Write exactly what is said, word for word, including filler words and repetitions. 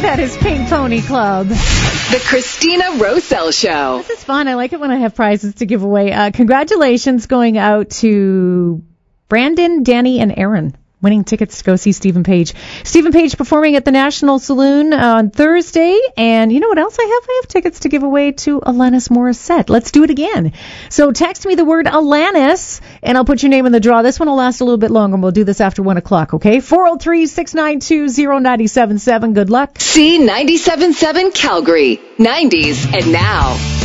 That is Pink Pony Club. The Christina Roselle Show. This is fun. I like it when I have prizes to give away. Uh, congratulations going out to Brandon, Danny, and Aaron. Winning tickets to go see Stephen Page. Stephen Page performing at the National Saloon on Thursday. And you know what else I have? I have tickets to give away to Alanis Morissette. Let's do it again. So text me the word Alanis, and I'll put your name in the draw. This one will last a little bit longer, and we'll do this after one o'clock, okay? four oh three, six nine two, oh nine seven seven. Good luck. C ninety-seven point seven Calgary. nineties and now.